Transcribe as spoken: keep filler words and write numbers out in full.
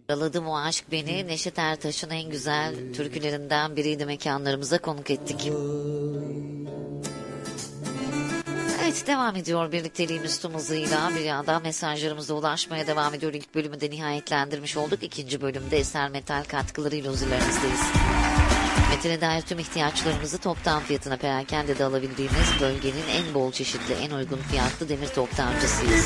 Yaladım o aşk beni. Neşet Ertaş'ın en güzel türkülerinden biriydi, mekanlarımıza konuk ettik. Evet, devam ediyor birlikteliğimiz tüm hızıyla. Bir yandan mesajlarımıza ulaşmaya devam ediyor. İlk bölümü de nihayetlendirmiş olduk. İkinci bölümde Eser Metal katkılarıyla huzurlarınızdayız. Metale dair tüm ihtiyaçlarımızı toptan fiyatına perakende de alabildiğimiz bölgenin en bol çeşitli, en uygun fiyatlı demir toptancısıyız.